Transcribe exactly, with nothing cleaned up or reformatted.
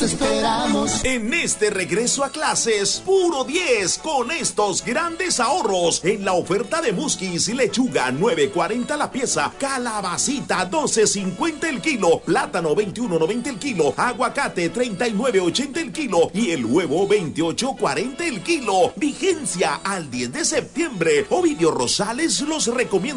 esperamos. En este regreso a clases, puro diez con estos grandes ahorros en la oferta de Muskis, lechuga nueve cuarenta la pieza, calabacita doce cincuenta el kilo, plátano veintiuno noventa el kilo, aguacate treinta y nueve ochenta el kilo y el huevo veintiocho cuarenta el kilo. Vigencia al diez de septiembre. Ovidio Rosales los recomienda.